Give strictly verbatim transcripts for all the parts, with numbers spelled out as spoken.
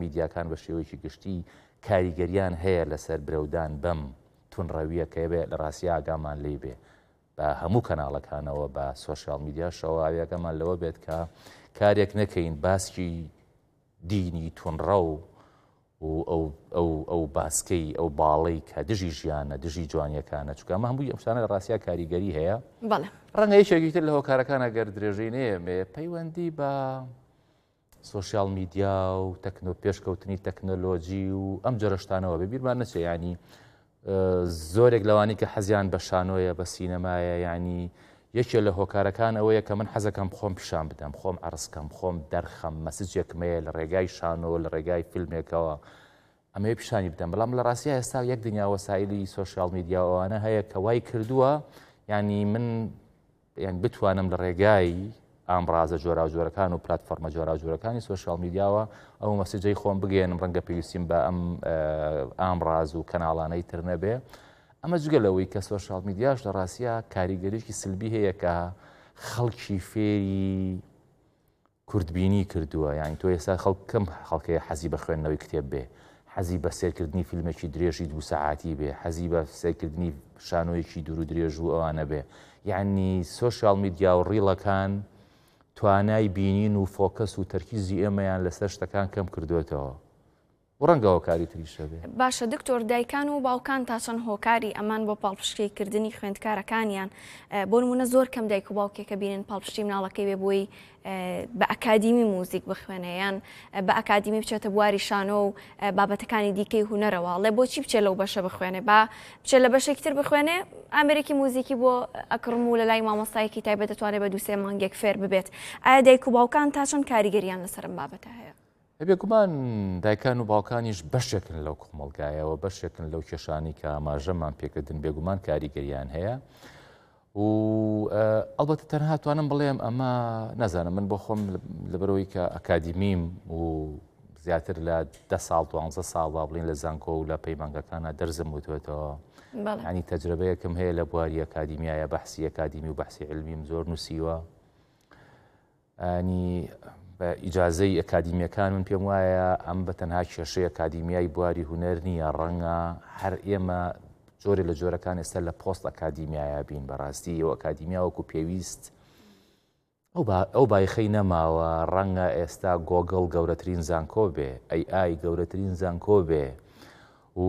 میدیاکان بە شێوەیەکی گشتی کاریگەریان هەیە لەسەر برەودان بەم تونڕەویە کە بێ لە ڕاستی ئاگامان لێ بێ بە هەموو کەناڵەکانەوە بە سۆشیال میدیاشەوە ئاویەکەمان لەوە بێت کە کارێک نەکەین باسکی دینی تونڕە و ئەو باسکەی ئەو باڵەی کە دژی ژیانە دژی جوانیەکانە چکە ئەمە هەمووی ئەم شتانە لە ڕاستیە کاریگەری هەیە ڕەنگە هیچێکی تر لە هۆکارەکانە گەر درێژەی نەیەمێ پەیوەندی بە سۆشیال میدیا و تەکنۆ پێشکەوتنی تەکنۆلۆژی و ئەم جۆرەشتانەوە بە بیرمان نەچێ ینی زۆرێک لەوانی کە حەزیان بە شانۆیە بە سینەمایە ینی یەکێ لە هۆکارەکان ئەوەیە کە من حەزەکەم خۆم پیشان بدەم خۆم عرسکەم خۆم دەرخەم مەسجێکمەیە لە ڕێگای شانۆ لە ڕێگای فیلمێکەوە ئەمەیە پیشانی بدەم بەڵام لە ڕاستیە ئێستا یەک دنیا وەسایلی سۆشیال میدیاوانە هەیە کە وای کردووە ینی من یان بتوانم لە ڕێگای ئامڕازە جۆرا جۆرەکان و پلتفۆرمە جۆرا جۆرەکانی سۆشیال میدیاوە ئەو مەسیجەی خۆم بگەێنم ڕەنگە پێویستیم بە ئەم ئامڕاز و کەناڵانەی تر نەبێ ئەمە جگەلەوەی کە سۆشیال میدیاش لە ڕاستیە کاریگەریشی سلبی هەیە کە خەڵکی فێری کوردبینی کردووە یانی تۆ ئێستا خەڵک کەم خەڵکەیە حەزی بە خوێندنەوەی کتێب بێ حەزی بە سێرکردنی فیلمێکی درێژی دوو سەعاتی بێ حەزی بە سێرکردنی شانۆیەکی دوور و درێژ و ئەوانە بێ یعنی سۆشیال میدیا و ڕیڵەکان توانای بینین و فۆکەس و تەرکیزی ئێمەیان لەسەر شتەکان کەم کردوێتەوە ڕەنگەوە کاری تریشە بێ باشە دکتۆر دایکان و باوکان تا چەند هۆکاری ئەمان بۆ پاڵپشتیکردنی خوێندکارەکانیان بۆ نمونە زۆر کەم دایک و باوکێکە بینن پاڵپشتی مناڵەکەی بێ بۆی بە ئەکادیمی موزیک بخوێنەیان بە ئەکادیمی بچێتە بواری شانۆ و بابەتەکانی دیکەی هوەرەوە لێ بۆچی بچێت لەو بەشە بخوێنێ با بچێت لە بەشێکی تر بخوێنێ ئامێرێکی موزیکی بۆ ئەکڕم و لە لای مامۆستایەکی تایبەت دەتوانێت بە دووسێ مانگێک فێر ببێت ئایا دایک و باوکان تا چەند کاریگەریان لەسەرم بابەتە هەیە بێگومان دایکان و باوکانیش بەشێکن لەو کۆمەڵگایەوە بەشێکن لەو کێشانی کە ئاماژەمان پێکردن بێگومان کاریگەریان هەیە و ئەڵبەتە تەنها توانم بڵێم ئەمە نەزانم من بۆ خۆم لەبەرەوەی کە ئەکادیمیم و زیاتر لە دە ساڵ دوانزە ساڵ با بڵین لە زانکۆ و لە پەیمانگەکانە دەرزم وتوێتەوە ینی تەجربەیەکم هەیە لە بواری ئەکادیمیایە بەحسی ئەکادیمی و بەحسی علمیم زۆر نووسیوە ینی بە ئیجازەی ئەکادیمیەکان من پێم وایە ئەم بە تەنها کێشەی ئەکادیمیای بواری هوەر نییە ڕەنگە هەر ئێمە جۆرە لە جۆرەکان ئێستا لە پۆست ئەکادیمیایە بین بەڕاستی ئەو ئەکادیمیا وەکو پێویست ئەو بایخەی نەماوە ڕەنگە ئێستا گۆگڵ گەورەترین زانکۆ بێ ئەی ئای گەورەترین زانکۆ بێ و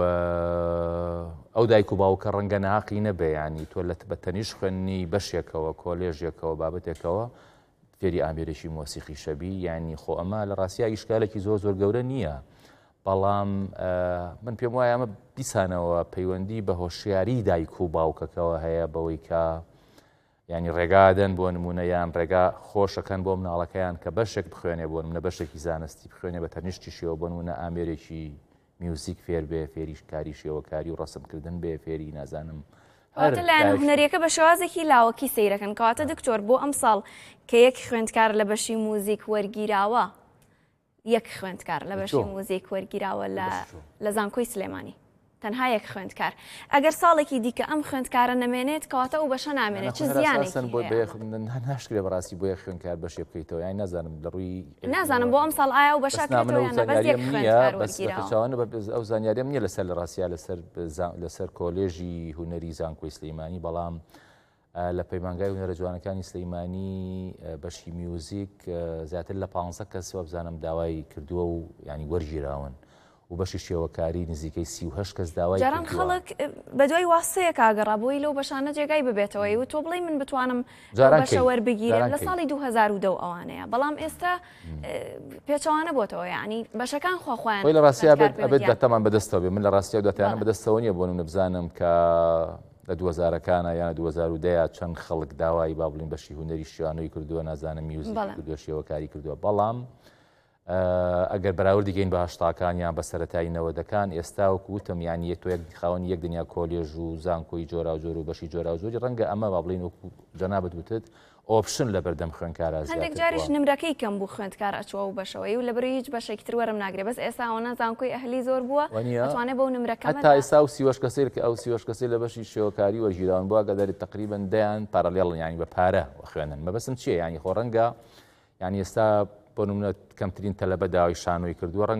ئەو دایک و باوکە ڕەنگە ناقی نەبێ ینی تۆ لە بە تەنیش خوێنی بەشێکەوە کۆلێژێکەوە بابەتێکەوە فێری ئامێرێکی مۆسیقی شەبی ینی خۆ ئەمە لە ڕاستیە ئیشکالێکی زۆر زۆر گەورە نییە بەڵام من پێم وایە ئەمە بیسانەوە پەیوەندی بە هۆشیاری دایک و باوکەکەەوە هەیە بەوەی کە ینی ڕێگادەن بۆ نمونە یان ڕێگا خۆشەکەن بۆ مناڵەکەیان کە بەشێک بخوێنێ بۆ منە بەشێکی زانستی بخوێنێ بە تەنیشتیشەوە بۆ نمونە ئامێرێکی میوزیک فێر بێ فێریش کاری شێوەکاری و ڕەسمکردن بێ فێری نازانم لایەن هوەریەکە بە شێوازێکی لاوەکی سەیرەکەن کەواتە دکتۆر بۆ ئەم ساڵ کە یەک خوێندکار لە بەشی موزیک وەرگیراوە یەک خوێندکار لە بەشی موزیک وەرگیراوە لە زانکۆی سلێمانی تەنها یەک خوێندکار ئەگەر ساڵێکی دیکە ئەم خوێندکارە نەمێنێت کەواتە ئەو بەشە نامێنێت چ زیانێکی ناشکرێ بەڕاستی بۆ یەک خوێندکار بەشێ بکەیتەوە یان نازانم لە ڕووی نازانم بۆ ئەم ساڵ ئایا و بەشەوانە ئەو زانیاریم نییە لەسەر لە ڕاستیا لەسەر کۆلێژی هوەری زانکۆی سلەیمانی بەڵام لە پەیمانگای هوەرە جوانەکانی سلەیمانی بەشی میوزیک زیاتر لە پانزە کەسەوە بزانم داوای کردووە و ینی وەرگیراون و بەشی شێوەکاری نزیکەی سی و هەشت کەس داوای جاران خەڵک بە دوای واسەیە کاگەڕا بۆی لەو بەشانە جێگای ببێتەوەی و تۆ بڵێ من بتوانم بەشە وەربگیرێت لە ساڵی دوو هەزار و دە ئەوانەیە بەڵام ئێستا پێچەوانە بۆتەوە ینی بەشەکان خۆخۆیان لە ڕاستیا ئەبێت دەتەمان بەدەستەوە بێ من لە ڕاستیا دەتیانە بەدەستەوە نیە بۆ نمونە بزانم کە لە دوو هەزارەکانە یان دوو هەزار و دە چەند خەڵک داوای با بڵین بەشی هوەری شیوانەوەی کردووە نازانم میوزیک کردووە شێوەکاری کردووە بەڵام ئەگەر بەراوردی گەین بە هەشتاکان یان بە سەرەتای نەوەدەکان ئێستا وەکوتم یانی تۆ یەک خاوەنی یەک دنیا کۆلێژ و زانکۆی جۆرا و جۆر و بەشی جۆرا و جۆری ڕەنگە ئەمە با بڵین وەکو جەنابەت وتت ئۆپشن لە بەردەم خوێندکارە هەندێک جاریش نمرەکەی کەم بوو خوێندکار ئەچوە و بەشەوەی و لەبەرەوەی هیچ بەشێکی تر وەرم ناگرێت بەس ئێستا ئەوە زانکۆی ئەهلی زۆر بووە دەتوانێت بەو نمرەکە هەتا ئێستا و سیوەش کەسێک کە ئەو سیوەش کەسێ لە بەشی شێوەکاری وەرگیراون بووە کە دەری تقریباً دەیان پارەلێڵن ینی بە پارە خوێنن مەبەستم چییە ینی خۆ ڕەنگە ینی ئێستا بۆ نمونە کەمترین تەلەبە داوای شانۆی کردووە